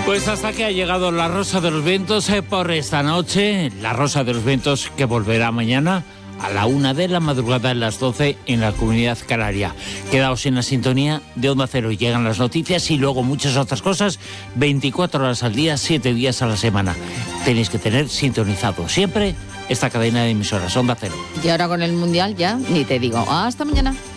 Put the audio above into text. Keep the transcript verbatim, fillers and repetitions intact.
Pues hasta que ha llegado la Rosa de los Vientos eh, por esta noche. La Rosa de los Vientos que volverá mañana a la una de la madrugada, en las doce en la Comunidad Canaria. Quedaos en la sintonía de Onda Cero. Llegan las noticias y luego muchas otras cosas, veinticuatro horas al día, siete días a la semana. Tenéis que tener sintonizado siempre esta cadena de emisoras Onda Cero. Y ahora con el Mundial ya ni te digo. Hasta mañana.